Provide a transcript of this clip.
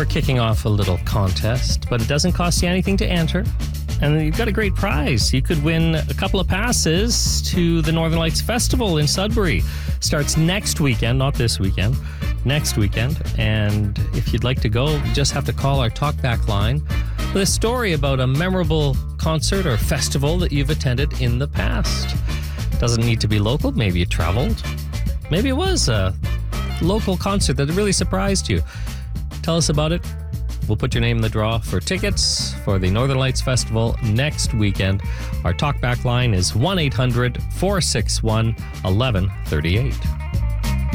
we're kicking off a little contest, but it doesn't cost you anything to enter. And you've got a great prize. You could win a couple of passes to the Northern Lights Festival in Sudbury. Starts next weekend, not this weekend, next weekend. And if you'd like to go, you just have to call our talkback line with a story about a memorable concert or festival that you've attended in the past. Doesn't need to be local. Maybe you traveled. Maybe it was a local concert that really surprised you. Tell us about it. We'll put your name in the draw for tickets for the Northern Lights Festival next weekend. Our talkback line is 1-800-461-1138.